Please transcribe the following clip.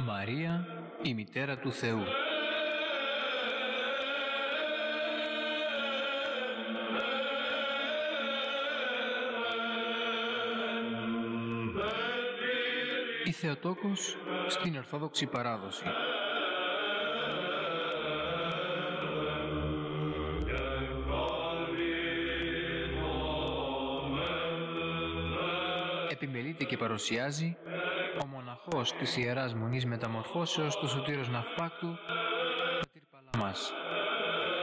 Μαρία, η μητέρα του Θεού. Η Θεοτόκος στην Ορθόδοξη παράδοση. Επιμελείται και παρουσιάζει ο μοναχός της Ιεράς Μονής Μεταμορφώσεως του Σωτήρος Ναυπάκτου, πατήρ Παλαμάς.